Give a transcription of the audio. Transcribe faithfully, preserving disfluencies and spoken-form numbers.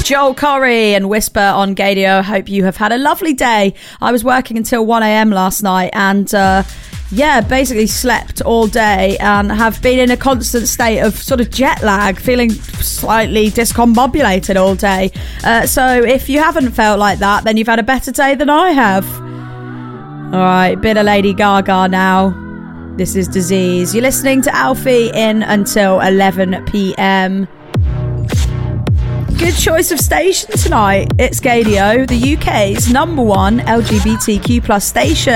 Joel Corry and Whisper on Gadio. Hope you have had a lovely day. I was working until one a.m. last night and uh, yeah, basically slept all day and have been in a constant state of sort of jet lag, feeling slightly discombobulated all day. Uh, so if you haven't felt like that, then you've had a better day than I have. All right, bit of Lady Gaga now. This is Disease. You're listening to Alfie in until eleven p.m. Good choice of station tonight. It's Gadio, the U K's number one L G B T Q plus station.